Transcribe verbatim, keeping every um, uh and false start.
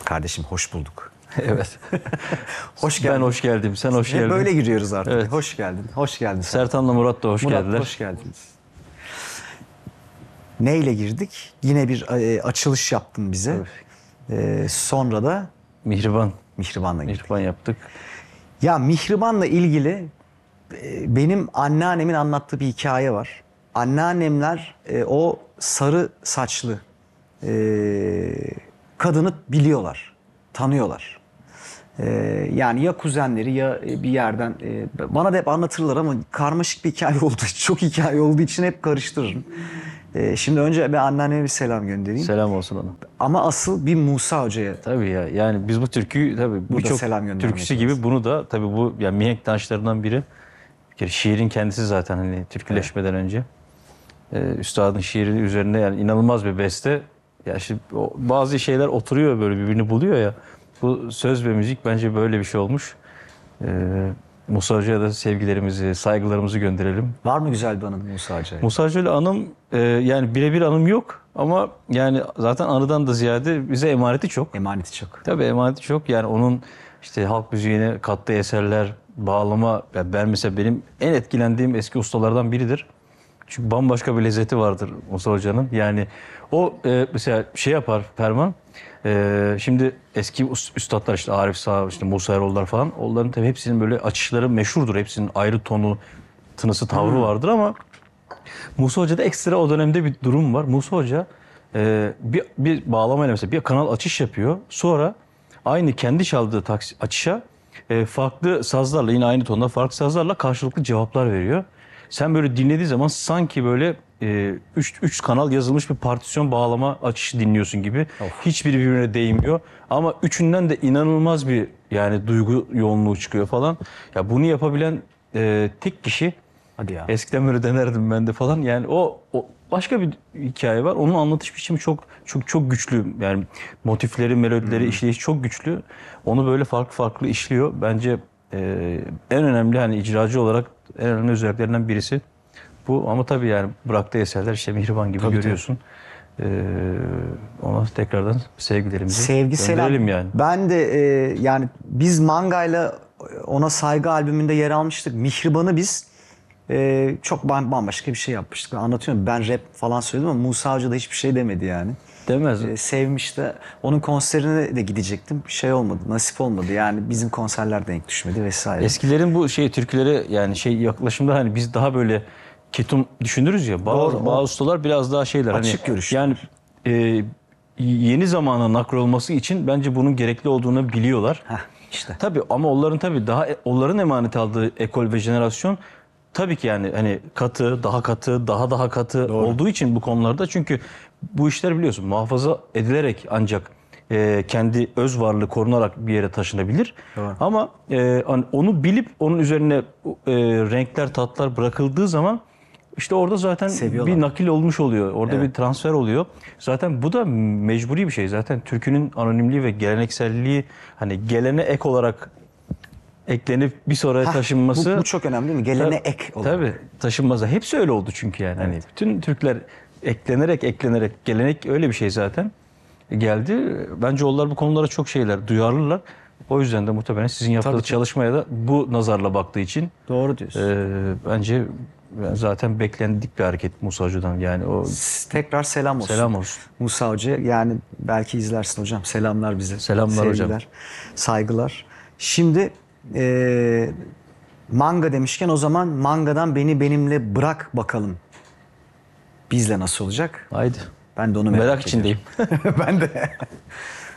Kardeşim hoş bulduk. Evet. Hoş geldin. Ben hoş geldim. Sen hoş Hep geldin. böyle giriyoruz artık. Evet. Hoş geldin. Hoş geldin. Sen. Sertan'la Murat da hoş Murat, geldiler. hoş geldiniz. Neyle girdik? Yine bir e, açılış yaptın bize. E, sonra da Mihriban. Mihriban'la girdik. Mihriban yaptık. Ya Mihriban'la ilgili e, benim anneannemin anlattığı bir hikaye var. Anneannemler e, o sarı saçlı e, kadını biliyorlar, tanıyorlar. E, yani ya kuzenleri ya bir yerden e, bana da hep anlatırlar ama karmaşık bir hikaye olduğu için, çok hikaye olduğu için hep karıştırırım. E, şimdi önce ben anneanneme bir selam göndereyim. Selam olsun ona. Ama asıl bir Musa Hoca'ya. Tabii ya. Yani biz bu türküyü tabii Burada birçok selam göndermek türküsü lazım. gibi bunu da tabii bu yani mihenk taşlarından biri. Bir kere şiirin kendisi zaten hani türküleşmeden önce. Ee, üstadın şiiri üzerine yani inanılmaz bir beste. Ya şimdi o, bazı şeyler oturuyor böyle birbirini buluyor ya. Bu söz ve müzik bence böyle bir şey olmuş. Ee, Musa Hoca'ya da sevgilerimizi, saygılarımızı gönderelim. Var mı güzel bir anın Musa Hoca'ya? Musa Hoca'yla anım e, yani birebir anım yok ama yani zaten anıdan da ziyade bize emaneti çok. Emaneti çok. Tabii emaneti çok. Yani onun işte halk müziğine kattığı eserler, bağlama. Ya ben mesela benim en etkilendiğim eski ustalardan biridir. Çünkü bambaşka bir lezzeti vardır Musa Hoca'nın. Yani o e, mesela şey yapar Ferman. E, şimdi eski us- üstadlar işte Arif Sağ, işte Musa Eroğullar falan. Onların tabii hepsinin böyle açışları meşhurdur. Hepsinin ayrı tonu, tınısı, tavrı vardır ama Musa Hoca'da ekstra o dönemde bir durum var. Musa Hoca e, bir, bir bağlamayla mesela bir kanal açış yapıyor. Sonra aynı kendi çaldığı taksi, açışa e, farklı sazlarla yine aynı tonda farklı sazlarla karşılıklı cevaplar veriyor. Sen böyle dinlediği zaman sanki böyle e, üç, üç kanal yazılmış bir partisyon bağlama açışı dinliyorsun gibi. Hiçbiri birbirine değmiyor. Ama üçünden de inanılmaz bir yani duygu yoğunluğu çıkıyor falan. Ya bunu yapabilen e, tek kişi. Hadi ya. Eskiden böyle denerdim ben de falan. Yani o, o başka bir hikaye var. Onun anlatış biçimi çok çok çok güçlü. Yani motifleri, melodileri, Hmm. işleyiş çok güçlü. Onu böyle farklı farklı işliyor. Bence e, en önemli hani icracı olarak en önemli özelliklerinden birisi bu. Ama tabii yani bıraktığı eserler işte Mihriban gibi Tabii, görüyorsun. E, ona tekrardan sevgilerimizi Sevgi selam. gönderelim yani. Ben de e, yani biz Manga'yla ona saygı albümünde yer almıştık. Mihriban'ı biz e, çok bam- bambaşka bir şey yapmıştık. Ben anlatıyorum. Ben rap falan söyledim ama Musa Hoca da hiçbir şey demedi yani. Demez. E, sevmiş de. Onun konserine de gidecektim. Şey olmadı. Nasip olmadı. Yani bizim konserler denk düşmedi vesaire. Eskilerin bu şey türkülere yani şey yaklaşımda hani biz daha böyle ketum düşünürüz ya. Bazı, Doğru, o- bazı ustalar biraz daha şeyler. Açık hani, görüşlüler. Yani e, yeni zamana nakl olması için bence bunun gerekli olduğunu biliyorlar. Heh, işte. Tabii ama onların tabii daha onların emanet aldığı ekol ve jenerasyon tabii ki yani hani katı, daha katı, daha daha katı olduğu için bu konularda çünkü bu işler biliyorsun muhafaza edilerek ancak e, kendi öz varlığı korunarak bir yere taşınabilir. Doğru. Ama e, hani onu bilip onun üzerine e, renkler, tatlar bırakıldığı zaman işte orada zaten Seviyorlar. bir nakil olmuş oluyor. Orada Evet. bir transfer oluyor. Zaten bu da mecburi bir şey. Zaten türkünün anonimliği ve gelenekselliği hani gelene ek olarak eklenip bir sonraya Hah, taşınması. Bu, bu çok önemli değil mi? Gelene Tabii, ek olarak. Tabii taşınmazı. Hepsi öyle oldu çünkü yani. Hani bütün Türkler eklenerek eklenerek gelenek öyle bir şey zaten geldi. Bence onlar bu konulara çok şeyler duyarlılar. O yüzden de muhtemelen sizin yaptığınız Tabii. çalışmaya da bu nazarla baktığı için Doğru diyorsun. e, bence zaten beklendik bir hareket Musa Hoca'dan. Yani o Tekrar selam olsun. selam olsun. Musa Hoca, yani belki izlersin hocam. Selamlar bize. Selamlar hocam. Sevgiler, saygılar. Şimdi e, manga demişken o zaman mangadan Beni Benimle Bırak bakalım. Bizle nasıl olacak? Haydi. Ben de onu merak, Merak içindeyim. ediyorum. Ben de.